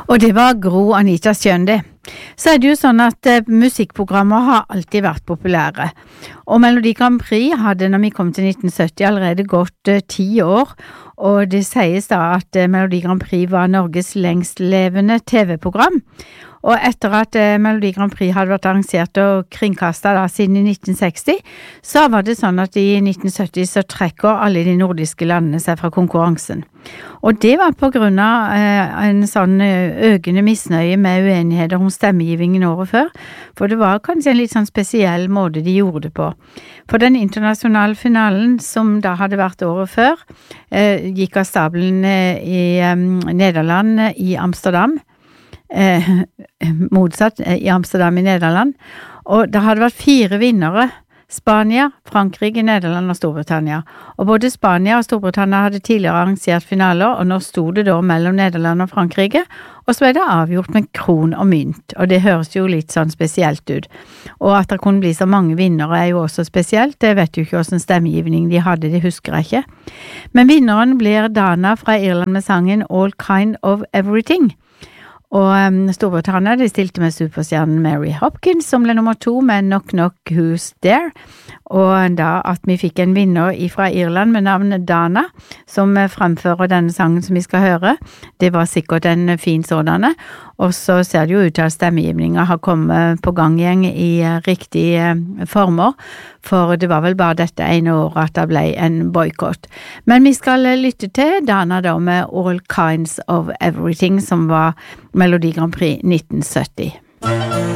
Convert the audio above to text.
Og det var Gro Anita Skjønde. Så det jo sånn at musikkprogrammer har alltid vært populære. Og Melodi Grand Prix hadde, når vi kom til 1970, allerede gått 10 år. Og det sies da at Melodi Grand Prix var Norges lengstlevende TV-program. Og etter at Melodi Grand Prix hadde vært arrangert og kringkastet da, siden i 1960, så var det sånn at i 1970 så trekker alle de nordiske landene seg fra konkurransen. Og det var på grunn av en sånn økende misnøye med uenigheter om stemmegivingen året før, for det var kanskje en litt sånn spesiell måte de gjorde det på. For den internasjonale finalen, som da hadde vært året før, gikk av stabelen i Nederland i Amsterdam, motsatt i Amsterdam i Nederland, og det hadde vært 4 vinnere: Spania, Frankrike, Nederland og Storbritannia. Og både Spania og Storbritannia hadde tidligere arrangert finaler, og nå stod det da mellom Nederland og Frankrike, og så ble det avgjort med kron og mynt, og det høres jo litt sånn spesielt ut. Og at det kunne bli så mange vinnere jo også spesielt, det vet jo ikke hvordan stemmegivning de hadde, det husker jeg ikke. Men vinneren blir Dana fra Irland med sangen All Kind of Everything. Og Storbritannia, de stilte med superstjernen Mary Hopkins, som ble nummer 2 med Knock Knock Who's There. Og da at vi fikk en vinner fra Irland med navnet Dana, som fremfører denne sangen som vi skal høre, det var sikkert en fin sådan. Og så ser det jo ut til at stemmegivningen har kommet på gang igjen i riktige former, for det var vel bare dette ene året at det ble en boykott. Men vi skal lytte til Dana da med All Kinds of Everything, som var Melodi Grand Prix 1970.